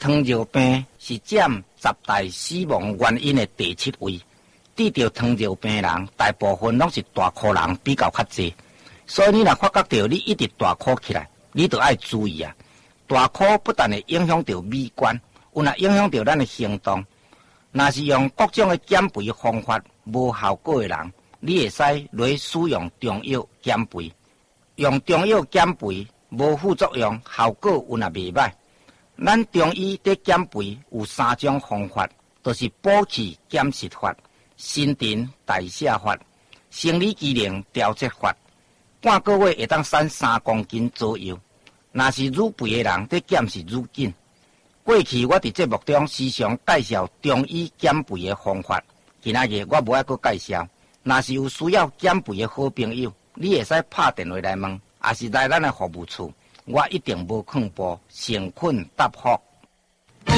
糖尿病是占10大死亡原因的第7位。得到糖尿病的人，大部分拢是大颗人比较较济。所以你若发觉到你一直大颗起来，你就要注意啊！大颗不但会影响到美观，有若影响到咱的行动。若是用各种的减肥方法无效果的人，你会使来使用中药减肥。用中药减肥无副作用，效果有若袂歹。咱中医在减肥有3种方法，就是补气减食法、新陈代谢法、生理机能调节法。半个月会当瘦3公斤左右。若是愈肥的人，在减是愈紧。过去我伫节目中时常介绍中医减肥的方法，今仔日我无爱阁介绍。若是有需要减肥的好朋友，你会使拍电话来问，也是来咱的服务处，我一定无空播，诚恳答复。